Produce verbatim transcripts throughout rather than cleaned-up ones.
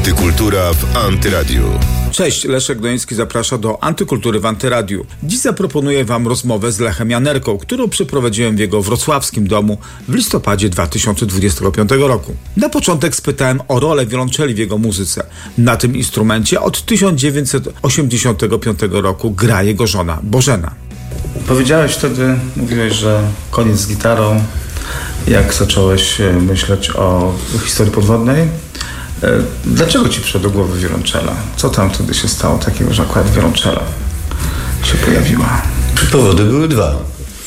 Antykultura w Antyradiu. Cześć, Leszek Doński zaprasza do Antykultury w Antyradiu. Dziś zaproponuję Wam rozmowę z Lechem Janerką, którą przeprowadziłem w jego wrocławskim domu w listopadzie dwa tysiące dwudziestego piątego roku. Na początek spytałem o rolę wiolonczeli w jego muzyce. Na tym instrumencie od tysiąc dziewięćset osiemdziesiątego piątego roku gra jego żona Bożena. Powiedziałeś wtedy, mówiłeś, że koniec z gitarą. Jak zacząłeś myśleć o historii podwodnej? Dlaczego ci przyszło do głowy wiolonczela? Co tam wtedy się stało takiego, że akurat wiolonczela się pojawiła? Powody były dwa.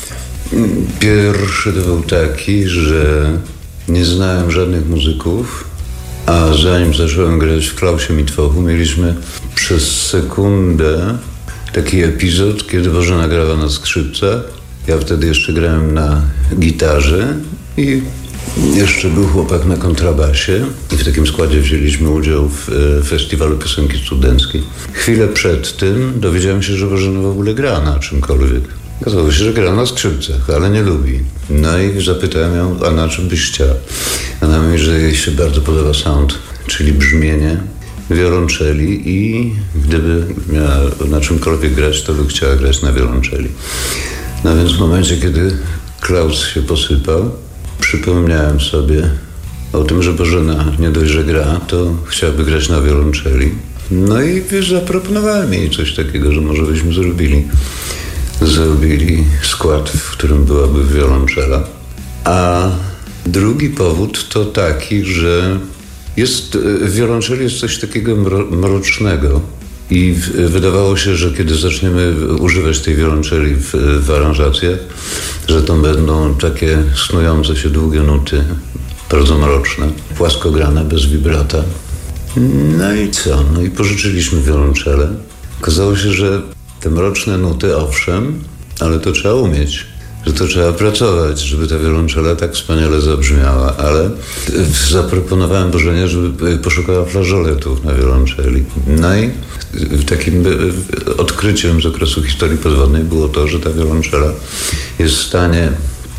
Pierwszy to był taki, że nie znałem żadnych muzyków, a zanim zacząłem grać w Klausie Mitwochu, mieliśmy przez sekundę taki epizod, kiedy Bożena grała na skrzypcach. Ja wtedy jeszcze grałem na gitarze i jeszcze był chłopak na kontrabasie i w takim składzie wzięliśmy udział w e, festiwalu piosenki studenckiej. Chwilę przed tym dowiedziałem się, że Bożena w ogóle gra na czymkolwiek. Okazało się, że gra na skrzypcach, ale nie lubi. No i zapytałem ją, a na czym byś chciała? Ona mówi, że jej się bardzo podoba sound, czyli brzmienie wiolonczeli i gdyby miała na czymkolwiek grać, to by chciała grać na wiolonczeli. No więc w momencie, kiedy Klaus się posypał, przypomniałem sobie o tym, że Bożena nie dość, że gra, to chciałaby grać na wiolonczeli. No i wiesz, zaproponowałem jej coś takiego, że może byśmy zrobili, zrobili skład, w którym byłaby wiolonczela. A drugi powód to taki, że jest, w wiolonczeli jest coś takiego mro, mrocznego. I wydawało się, że kiedy zaczniemy używać tej wiolonczeli w, w aranżacjach, że to będą takie snujące się długie nuty, bardzo mroczne, płaskograne, bez wibrata. No i co? No i pożyczyliśmy wiolonczelę. Okazało się, że te mroczne nuty, owszem, ale to trzeba umieć, że to trzeba pracować, żeby ta wiolonczela tak wspaniale zabrzmiała, ale zaproponowałem Bożenie, żeby poszukała flażoletów na wiolonczeli. No i takim odkryciem z okresu historii podwodnej było to, że ta wiolonczela jest w stanie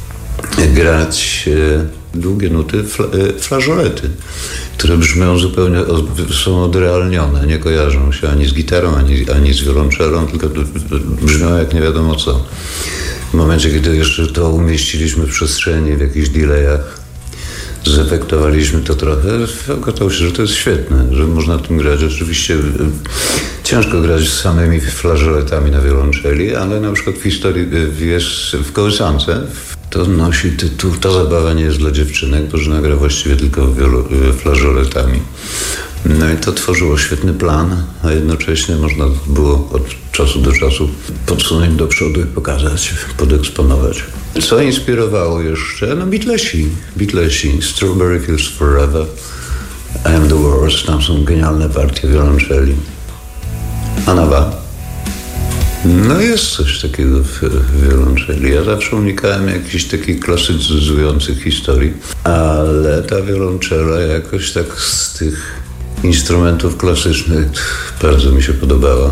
grać długie nuty, flażolety, które brzmią zupełnie, są odrealnione, nie kojarzą się ani z gitarą, ani, ani z wiolonczelą, tylko brzmią jak nie wiadomo co. W momencie, kiedy jeszcze to umieściliśmy w przestrzeni, w jakichś delayach, zefektowaliśmy to trochę, okazało się, że to jest świetne, że można tym grać. Oczywiście ciężko grać z samymi flażoletami na wiolonczeli, ale na przykład w historii jest w kołysance, to nosi tytuł Ta zabawa nie jest dla dziewczynek, bo że gra właściwie tylko flażoletami. No i to tworzyło świetny plan, a jednocześnie można było od czasu do czasu podsunąć do przodu i pokazać, podeksponować. Co inspirowało jeszcze? No Beatlesi. Beatlesi. Strawberry Fields Forever, I Am The Worst. Tam są genialne partie wiolonczeli. Anawa. No jest coś takiego w, w wiolonczeli. Ja zawsze unikałem jakichś takich klasycyzujących historii, ale ta wiolonczela jakoś tak z tych instrumentów klasycznych bardzo mi się podobała.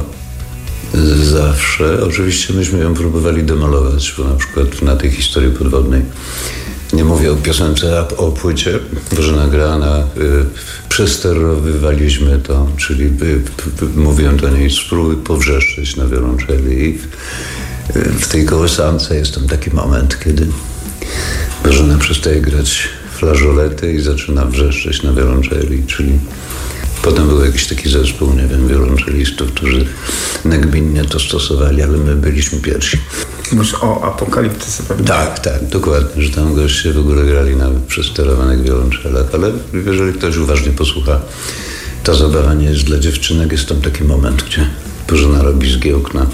Zawsze. Oczywiście myśmy ją próbowali demolować, bo na przykład na tej historii podwodnej, nie mówię o piosence, a o płycie, Bożena gra na, y, przesterowywaliśmy to, czyli y, y, mówiłem do niej, spróbuj powrzeszczeć na wiolonczeli i y, w tej kołysance jest tam taki moment, kiedy Bożena przestaje grać flażolety i zaczyna wrzeszczeć na wiolonczeli, czyli potem był jakiś taki zespół, nie wiem, wiolonczelistów, którzy nagminnie to stosowali, ale my byliśmy pierwsi. Mówisz o Apokaliptyce pewnie? Tak, tak, dokładnie, że tam goście w ogóle grali na przesterowanych wiolonczelach, ale jeżeli ktoś uważnie posłucha, Ta zabawa nie jest dla dziewczynek, jest tam taki moment, gdzie Bożena robi zgiełk na,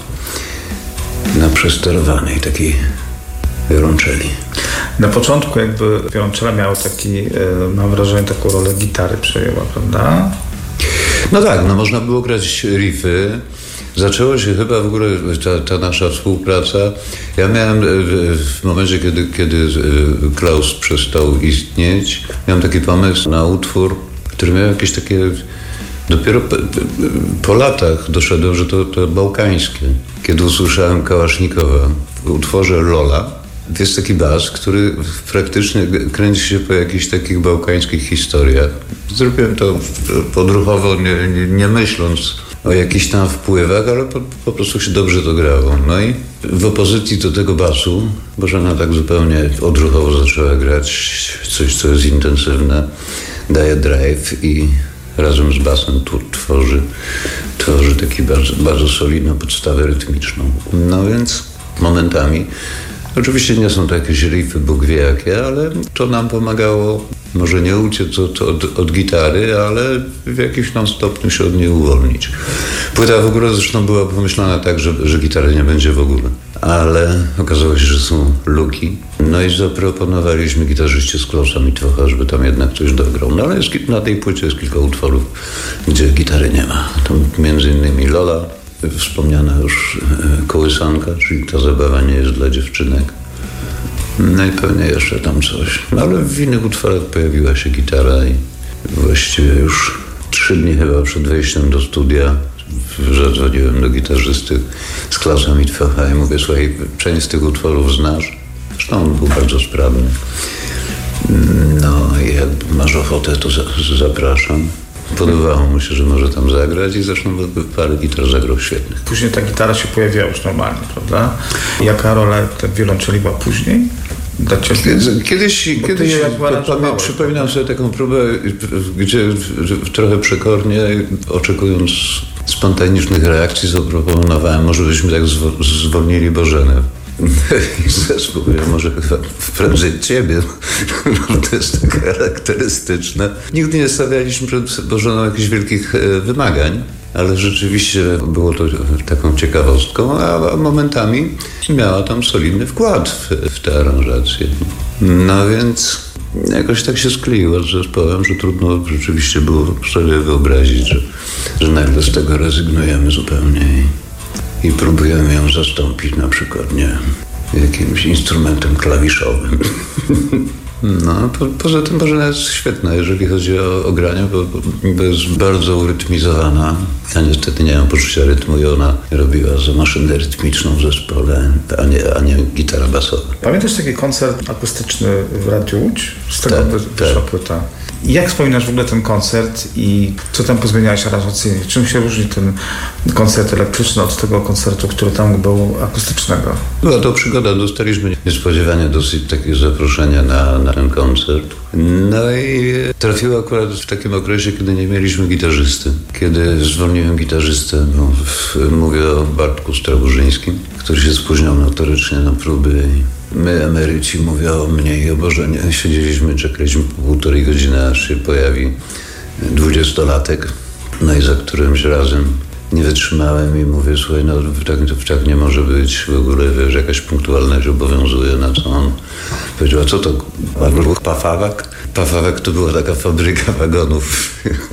na przesterowanej takiej wiolonczeli. Na początku jakby wiolonczela miała taki, mam wrażenie, taką rolę gitary przejęła, prawda? No tak, no można było grać riffy. Zaczęło się chyba w ogóle ta, ta nasza współpraca. Ja miałem w momencie, kiedy, kiedy Klaus przestał istnieć, miałem taki pomysł na utwór, który miał jakieś takie... Dopiero po, po latach doszedłem, że to, to bałkańskie. Kiedy usłyszałem Kałasznikowa w utworze Lola, Jest taki bas, który praktycznie kręci się po jakichś takich bałkańskich historiach. Zrobiłem to odruchowo, nie, nie, nie myśląc o jakichś tam wpływach, ale po, po prostu się dobrze to grało. No i w opozycji do tego basu Bożena tak zupełnie odruchowo zaczęła grać coś, co jest intensywne, daje drive i razem z basem tu tworzy, tworzy taki bardzo, bardzo solidną podstawę rytmiczną. No więc momentami, oczywiście nie są to jakieś riffy, Bóg wie jakie, ale to nam pomagało może nie uciec od, od, od gitary, ale w jakimś tam stopniu się od niej uwolnić. Płyta w ogóle zresztą była pomyślana tak, że, że gitary nie będzie w ogóle. Ale okazało się, że są luki. No i zaproponowaliśmy gitarzyście z Klausa Mitwocha, żeby tam jednak coś dograł. No ale jest, na tej płycie jest kilka utworów, gdzie gitary nie ma. Tam między innymi Lola, wspomniana już kołysanka, czyli ta zabawa nie jest dla dziewczynek. No i pewnie jeszcze tam coś. No ale w innych utworach pojawiła się gitara i właściwie już trzy dni chyba przed wejściem do studia zadzwoniłem do gitarzysty z Klausa Mitwocha i mówię, słuchaj, część z tych utworów znasz? Zresztą on był bardzo sprawny. No i jak masz ochotę, to zapraszam. Podobało mu się, że może tam zagrać i zresztą parę gitar zagrał świetnych. Później ta gitara się pojawiła już normalnie, prawda? Jaka rola ta wiolonczeli była później? Dla ciebie? Kiedyś, kiedyś pamię, przypominam sobie taką próbę, gdzie trochę przekornie, oczekując spontanicznych reakcji, zaproponowałem, może byśmy tak zwolnili Bożenę. I zespół, ja może chyba prędzej ciebie, to jest tak charakterystyczne. Nigdy nie stawialiśmy przed Bożeną jakichś wielkich wymagań, ale rzeczywiście było to taką ciekawostką, a momentami miała tam solidny wkład w, w tę aranżację. No więc jakoś tak się skleiło z zespołem, że trudno rzeczywiście było sobie wyobrazić, że, że nagle z tego rezygnujemy zupełnie i, i próbujemy ją zastąpić na przykład, nie jakimś instrumentem klawiszowym. No, po, poza tym Bożena jest świetna, jeżeli chodzi o, o granie, bo, bo jest bardzo urytmizowana. Ja niestety nie mam poczucia rytmu i ona robiła za maszynę rytmiczną w zespole, a nie, a nie gitara basowa. Pamiętasz taki koncert akustyczny w Radiu Łódź? Z tego tak, wyszła tak. płyta. Jak wspominasz w ogóle ten koncert i co tam pozmieniałeś aranżacyjnie? Czym się różni ten koncert elektryczny od tego koncertu, który tam był akustycznego? Była to przygoda. Dostaliśmy niespodziewanie dosyć takie zaproszenie na, na ten koncert. No i trafiło akurat w takim okresie, kiedy nie mieliśmy gitarzysty. Kiedy zwolniłem gitarzystę, no, w, mówię o Bartku Straburzyńskim, który się spóźniał notorycznie na próby. My, emeryci, mówię o mnie i o Bożenie. Siedzieliśmy, czekaliśmy po półtorej godziny, aż się pojawi dwudziestolatek. No i za którymś razem nie wytrzymałem i mówię, słuchaj, no tak, tak nie może być. W ogóle, wiesz, jakaś punktualność obowiązuje, na co on powiedział, a co to? Pafawak? Pafawak to była taka fabryka wagonów.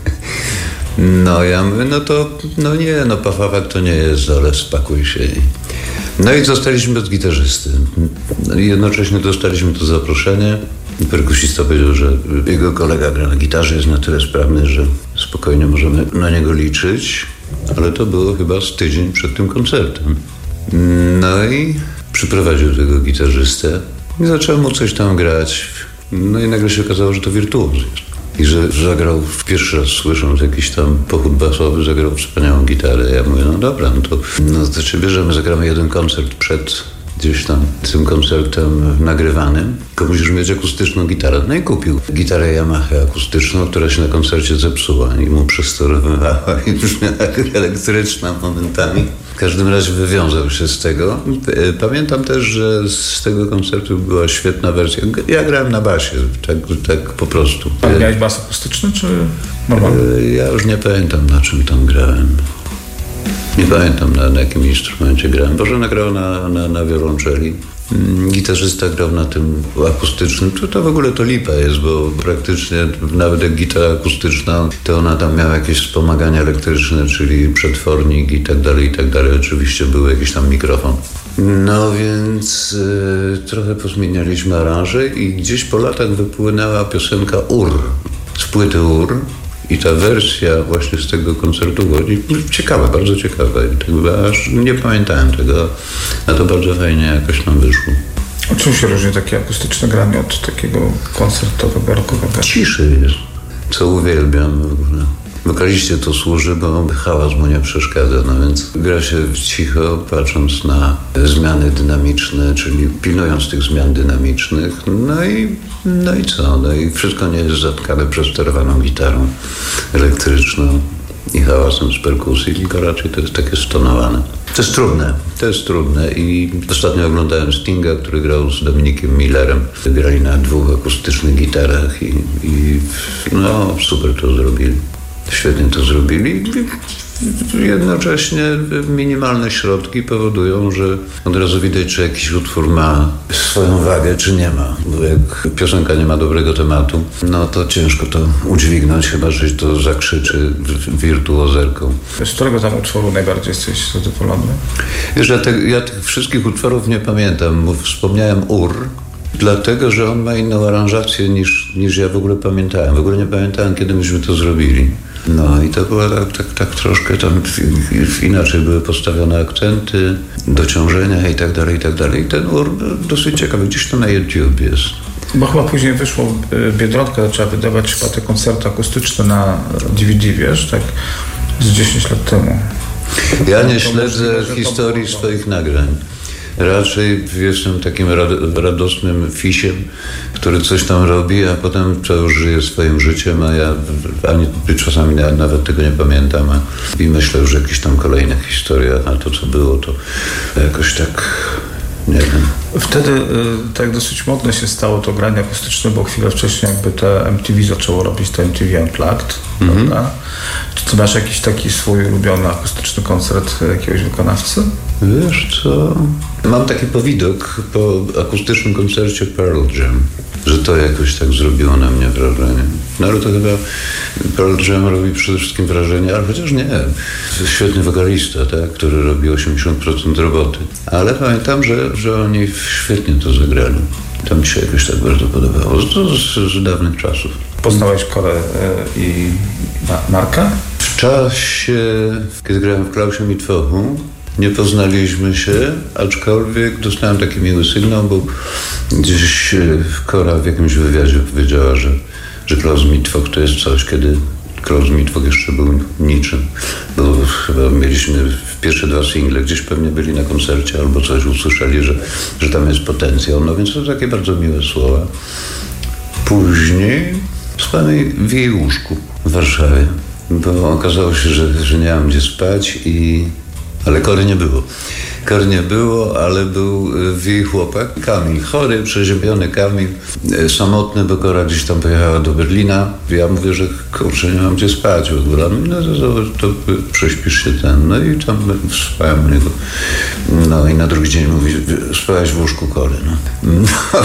No ja mówię, no to, no nie, no Pafawak to nie jest, ale spakuj się. No i zostaliśmy bez gitarzysty. Jednocześnie dostaliśmy to zaproszenie. Perkusista powiedział, że jego kolega gra na gitarze, jest na tyle sprawny, że spokojnie możemy na niego liczyć. Ale to było chyba z tydzień przed tym koncertem. No i przyprowadził tego gitarzystę i zaczął mu coś tam grać. No i nagle się okazało, że to wirtuoz jest. I że zagrał pierwszy raz, słysząc jakiś tam pochód basowy, zagrał wspaniałą gitarę. Ja mówię, no dobra, no to, no to czy bierzemy, zagramy jeden koncert przed gdzieś tam tym koncertem nagrywanym, tylko musisz mieć akustyczną gitarę. No i kupił gitarę Yamaha akustyczną, która się na koncercie zepsuła i mu przestorowywała i brzmiała jak elektryczna momentami. W każdym razie wywiązał się z tego. Pamiętam też, że z tego koncertu była świetna wersja. Ja grałem na basie, tak, tak po prostu. A miałeś bas akustyczny, czy normalny? Ja już nie pamiętam, na czym tam grałem. Nie pamiętam, na, na jakim instrumencie grałem. Bożena grał na, na, na wiolonczeli. Gitarzysta grał na tym akustycznym. To, to w ogóle to lipa jest, bo praktycznie nawet jak gitara akustyczna, to ona tam miała jakieś wspomagania elektryczne, czyli przetwornik i tak dalej, i tak dalej. Oczywiście był jakiś tam mikrofon. No więc y, trochę pozmienialiśmy aranże i gdzieś po latach wypłynęła piosenka Ur, z płyty Ur. I ta wersja właśnie z tego koncertu była ciekawa, bardzo ciekawa. Aż nie pamiętałem tego, a to bardzo fajnie jakoś nam wyszło. A czym się różni takie akustyczne granie od takiego koncertowego, rockowego? Ciszy jest, co uwielbiam w ogóle. Wokaliście to służy, bo hałas mu nie przeszkadza, no więc gra się cicho, patrząc na zmiany dynamiczne, czyli pilnując tych zmian dynamicznych, no i, no i co? No i wszystko nie jest zatkane przesterowaną gitarą elektryczną i hałasem z perkusji, tylko raczej to jest takie stonowane. To jest trudne, to jest trudne i ostatnio oglądałem Stinga, który grał z Dominikiem Millerem. Grali na dwóch akustycznych gitarach i, i no super to zrobili. Świetnie to zrobili. Jednocześnie minimalne środki powodują, że od razu widać, czy jakiś utwór ma swoją wagę, czy nie ma. Bo jak piosenka nie ma dobrego tematu, no to ciężko to udźwignąć, chyba że to zakrzyczy wirtuozerką. Z którego tam utworu najbardziej jesteś zadowolony? Wiesz, ja, te, ja tych wszystkich utworów nie pamiętam, bo wspomniałem Ur, dlatego, że on ma inną aranżację niż, niż ja w ogóle pamiętałem. W ogóle nie pamiętałem, kiedy myśmy to zrobili. No i to było tak, tak, tak troszkę tam inaczej były postawione akcenty, dociążenia i tak dalej, i tak dalej. I ten ur był dosyć ciekawy, gdzieś to na YouTube jest. Bo chyba później wyszło Biedronka, zaczęła wydawać chyba te koncerty akustyczne na D V D, wiesz, tak z dziesięć lat temu. Ja nie śledzę historii swoich nagrań. Raczej jestem takim radosnym fisiem, który coś tam robi, a potem to już żyje swoim życiem, a ja ani czasami nawet tego nie pamiętam a, i myślę już o jakichś tam kolejnych historiach, a to co było, to jakoś tak nie wiem. Wtedy tak dosyć modne się stało to granie akustyczne, bo chwilę wcześniej jakby te M T V zaczęło robić te M T V Unplugged, mm-hmm. prawda? Czy ty masz jakiś taki swój ulubiony akustyczny koncert jakiegoś wykonawcy? Wiesz co? Mam taki powidok po akustycznym koncercie Pearl Jam, że to jakoś tak zrobiło na mnie wrażenie. No ale to chyba Pearl Jam robi przede wszystkim wrażenie, ale chociaż nie. Świetny wokalista, tak, który robi osiemdziesiąt procent roboty. Ale pamiętam, że, że oni świetnie to zagrali. To mi się jakoś tak bardzo podobało. Z, z, z dawnych czasów. Poznałeś Korę i Marka? W czasie, kiedy grałem w Klausie Mitwochu, nie poznaliśmy się, aczkolwiek dostałem taki miły sygnał, bo gdzieś Kora w jakimś wywiadzie powiedziała, że, że Klaus Mitwoch to jest coś, kiedy Klaus Mitwoch jeszcze był niczym, bo chyba mieliśmy pierwsze dwa single, gdzieś pewnie byli na koncercie albo coś usłyszeli, że, że tam jest potencjał, no więc to takie bardzo miłe słowa. Później spałem w jej łóżku w Warszawie, bo okazało się, że, że nie mam gdzie spać i ale Kory nie było. Kory nie było, ale był w jej chłopak Kamil. Chory, przeziębiony Kamil, samotny, bo Kora gdzieś tam pojechała do Berlina. Ja mówię, że kurczę, nie mam gdzie spać w ogóle. No to, to, to prześpisz się ten. No i tam spałem u niego. No i na drugi dzień mówi, spałeś w łóżku Kory. No, no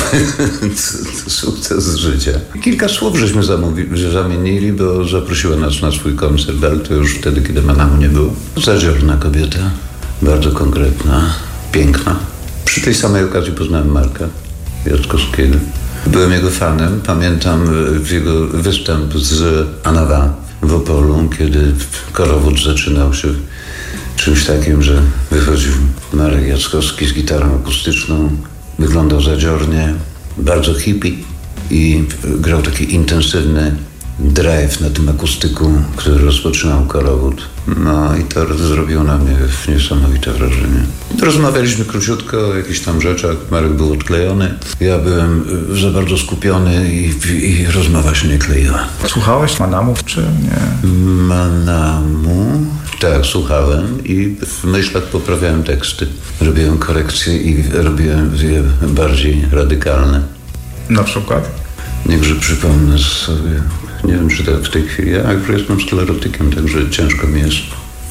to sukces życia. Kilka słów żeśmy zamówi, zamienili, bo zaprosiła nas na swój koncert, ale to już wtedy, kiedy Manamu nie było. Zadziorna kobieta. Bardzo konkretna, piękna. Przy tej samej okazji poznałem Marka Jackowskiego. Byłem jego fanem. Pamiętam jego występ z Anawa w Opolu, kiedy korowód zaczynał się czymś takim, że wychodził Marek Jackowski z gitarą akustyczną. Wyglądał zadziornie, bardzo hippie i grał taki intensywny drive na tym akustyku, który rozpoczynał korowód. No i to zrobiło na mnie niesamowite wrażenie. Rozmawialiśmy króciutko o jakichś tam rzeczach. Marek był odklejony. Ja byłem za bardzo skupiony i, i rozmowa się nie kleiła. Słuchałeś Manamów, czy nie? Manamu? Tak, słuchałem i w myślach poprawiałem teksty. Robiłem korekcje i robiłem je bardziej radykalne. Na przykład? Niechże przypomnę sobie. Nie wiem, czy tak w tej chwili. Ja akurat jestem sklerotykiem, także ciężko mi jest.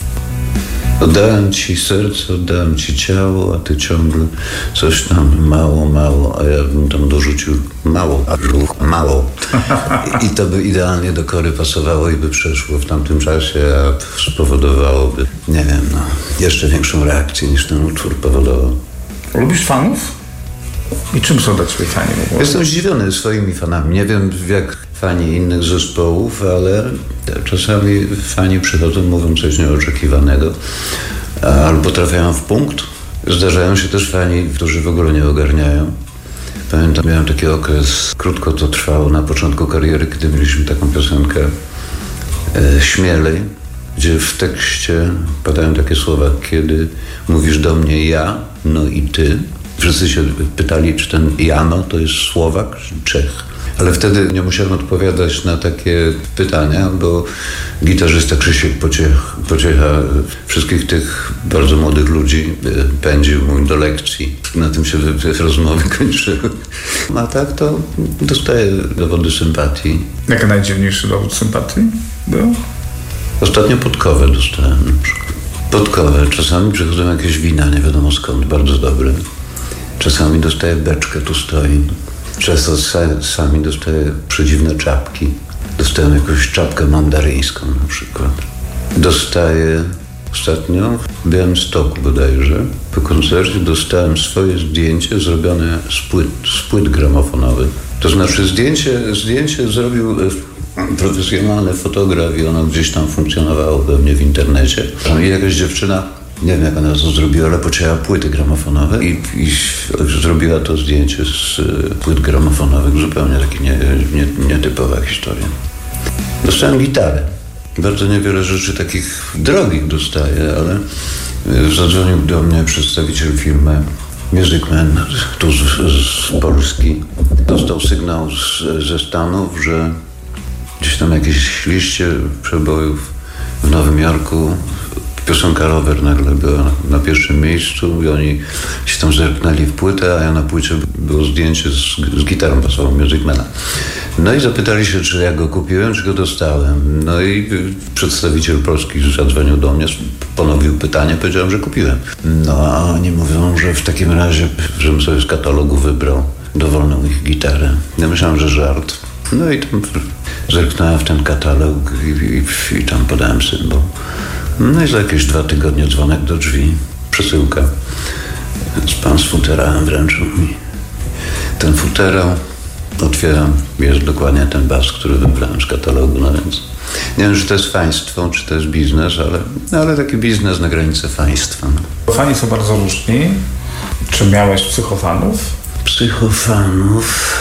Oddałem ci serce, oddałem ci ciało, a ty ciągle coś tam mało, mało, a ja bym tam dorzucił mało, a brzuch mało. I to by idealnie do Kory pasowało i by przeszło w tamtym czasie, a spowodowałoby, nie wiem, no, jeszcze większą reakcję niż ten utwór powodował. Lubisz fanów? I czym są dla ciebie fani? Jestem zdziwiony swoimi fanami. Nie wiem jak fani innych zespołów, ale czasami fani przychodzą, mówią coś nieoczekiwanego albo trafiają w punkt. Zdarzają się też fani, którzy w ogóle nie ogarniają Pamiętam, miałem taki okres, krótko to trwało, na początku kariery, kiedy mieliśmy taką piosenkę e, Śmielej, gdzie w tekście padają takie słowa: kiedy mówisz do mnie ja, no i ty. Wszyscy się pytali, czy ten Jano to jest Słowak, czy Czech. Ale wtedy nie musiałem odpowiadać na takie pytania, bo gitarzysta Krzysiek Pociech, Pociecha wszystkich tych bardzo młodych ludzi pędził mój do lekcji. Na tym się rozmowy kończyły. A tak to dostaję dowody sympatii. Jaki najdziwniejszy dowód sympatii był? Ostatnio podkowę dostałem na przykład. Podkowę. Czasami przychodzą jakieś wina, nie wiadomo skąd, bardzo dobre. Czasami dostaję beczkę, tu stoi. Często sami dostaję przedziwne czapki. Dostałem jakąś czapkę mandaryńską na przykład. Dostaję ostatnio w Białymstoku bodajże po koncercie dostałem swoje zdjęcie zrobione z płyt, z płyt gramofonowych. To znaczy zdjęcie, zdjęcie zrobił profesjonalny fotograf i ono gdzieś tam funkcjonowało we mnie w internecie. I jakaś dziewczyna, nie wiem jak ona to zrobiła, ale pocięła płyty gramofonowe i, i zrobiła to zdjęcie z płyt gramofonowych. Zupełnie takie nie, nie, nietypowa historia. Dostałem gitarę. Bardzo niewiele rzeczy takich drogich dostaję, ale zadzwonił do mnie przedstawiciel firmy Music Man tu z, z Polski. Dostał sygnał z, ze Stanów, że gdzieś tam jakieś liście przebojów w Nowym Jorku, piosenka Rower nagle była na pierwszym miejscu i oni się tam zerknęli w płytę, a ja na płycie było zdjęcie z, z gitarą basową Musicmana. No i zapytali się, czy ja go kupiłem, czy go dostałem. No i przedstawiciel polski zadzwonił do mnie, ponowił pytanie, powiedziałem, że kupiłem. No a oni mówią, że w takim razie, żebym sobie z katalogu wybrał dowolną ich gitarę. Ja myślałem, że żart. No i tam zerknąłem w ten katalog i, i, i tam podałem symbol. No i za jakieś dwa tygodnie dzwonek do drzwi, przesyłka. Więc pan z futerałem wręczył mi ten futerał. Otwieram, jest dokładnie ten bas, który wybrałem z katalogu, no więc nie wiem, czy to jest faństwo, czy to jest biznes, ale, ale taki biznes na granicy faństwa. No. Fani są bardzo różni. Czy miałeś psychofanów? Psychofanów?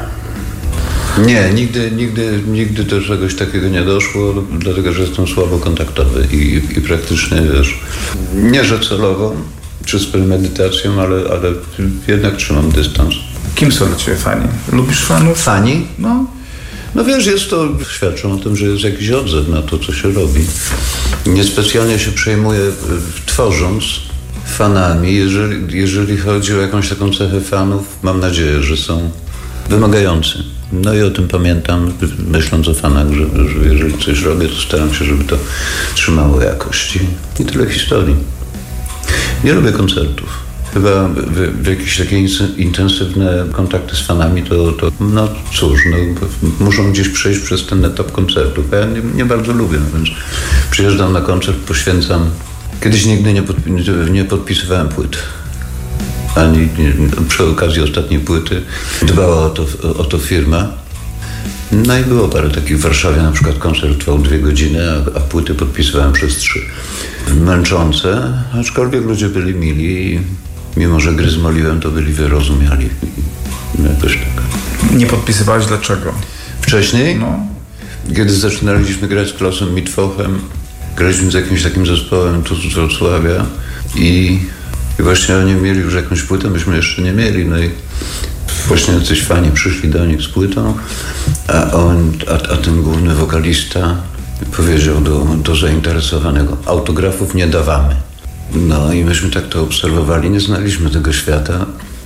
Nie, nigdy, nigdy, nigdy do czegoś takiego nie doszło, dlatego że jestem słabo kontaktowy i, i praktycznie, wiesz, nie że celowo, czy z premedytacją, ale, ale jednak trzymam dystans. Kim są dla ciebie fani? Lubisz fanów? Fani? No. No wiesz, jest to, świadczą o tym, że jest jakiś odzew na to, co się robi. Niespecjalnie się przejmuję tworząc fanami, jeżeli, jeżeli chodzi o jakąś taką cechę fanów, mam nadzieję, że są wymagający. No i o tym pamiętam, myśląc o fanach, że, że jeżeli coś robię, to staram się, żeby to trzymało jakości. I tyle historii. Nie lubię koncertów. Chyba w, w jakieś takie intensywne kontakty z fanami to, to no cóż, no, muszą gdzieś przejść przez ten etap koncertów. Ja nie, nie bardzo lubię, więc przyjeżdżam na koncert, poświęcam. Kiedyś nigdy nie, podpi- nie podpisywałem płyt. Ani nie, przy okazji ostatniej płyty dbała o to, o to firma. No i było parę takich w Warszawie, na przykład koncert trwał dwie godziny, a, a płyty podpisywałem przez trzy. Męczące, aczkolwiek ludzie byli mili i mimo, że gryzmoliłem, to byli wyrozumiali. I jakoś tak. Nie podpisywałeś dlaczego? Wcześniej? No. Kiedy zaczynaliśmy grać z Klausem Mitwochem, graliśmy z jakimś takim zespołem tu z Wrocławia i, i właśnie oni mieli już jakąś płytę, myśmy jeszcze nie mieli, no i właśnie jacyś fani przyszli do nich z płytą, a on, a, a ten główny wokalista powiedział do, do zainteresowanego: autografów nie dawamy. No i myśmy tak to obserwowali, nie znaliśmy tego świata.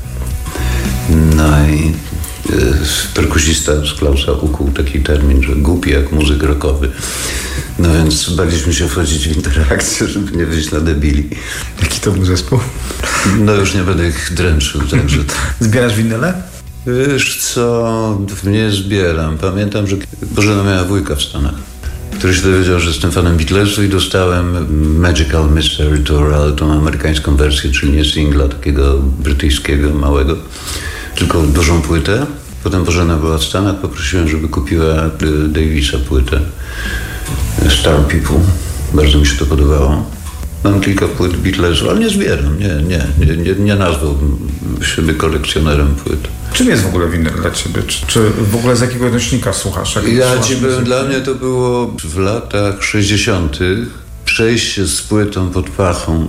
No i e, perkusista z Klausa ukuł taki termin, że głupi jak muzyk rockowy. No więc baliśmy się wchodzić w interakcję, żeby nie wyjść na debili. Jaki to był zespół? No już nie będę ich dręczył, także... Zbierasz winyle? Wiesz co, nie zbieram. Pamiętam, że Bożena miała wujka w Stanach, który się dowiedział, że jestem fanem Beatlesu i dostałem Magical Mystery Tour, ale tą amerykańską wersję, czyli nie singla takiego brytyjskiego, małego, tylko dużą płytę. Potem Bożena była w Stanach, poprosiłem, żeby kupiła Davisa płytę Star People. Bardzo mi się to podobało. Mam kilka płyt Beatlesów, ale nie zbieram. Nie, nie, nie, nie, nie nazwałbym siebie kolekcjonerem płyt. Czym jest w ogóle winyl dla ciebie? Czy, czy w ogóle z jakiego nośnika słuchasz? Jak Ja słuchasz ci powiem, muzyki? dla mnie to było w latach sześćdziesiątych przejście z płytą pod pachą.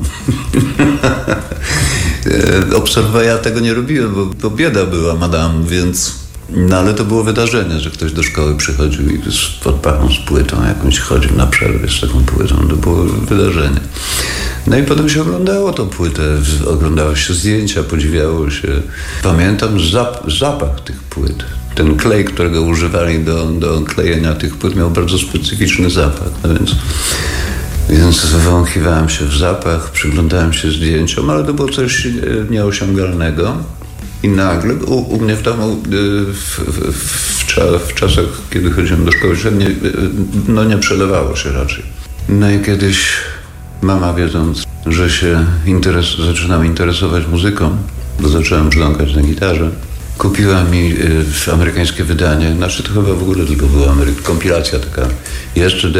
Obserwa, ja tego nie robiłem, bo, bo bieda była, madam, więc... No ale to było wydarzenie, że ktoś do szkoły przychodził i z pod pachą z płytą jakąś chodził na przerwę z taką płytą. To było wydarzenie. No i potem się oglądało tą płytę, oglądało się zdjęcia, podziwiało się. Pamiętam zap, zapach tych płyt. Ten klej, którego używali do, do klejenia tych płyt, miał bardzo specyficzny zapach. No więc, więc wąchiwałem się w zapach, przyglądałem się zdjęciom, ale to było coś nieosiągalnego. I nagle u, u mnie w domu w, w, w, cza, w czasach, kiedy chodziłem do szkoły średniej, no nie przelewało się raczej. No i kiedyś mama, wiedząc, że się interes, zaczynam interesować muzyką, bo zacząłem brzdąkać na gitarze, kupiła mi y, amerykańskie wydanie, znaczy to chyba w ogóle tylko była Amery- kompilacja taka, jeszcze